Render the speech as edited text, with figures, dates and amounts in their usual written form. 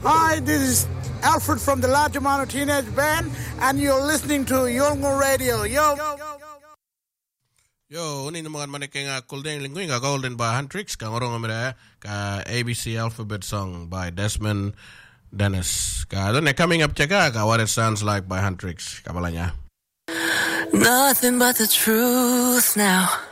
Hi, this is Alfred from the Large Amount of Teenage Band, and you're listening to Yolngu Radio. Yo, ini naman maniking kuldeng lingwing golden by Huntrix kang orang amira ka ABC Alphabet Song by Desmond Dennis. Ka doon coming up check ka what it sounds like by Huntrix. Kabalanya. Nothing but the truth now.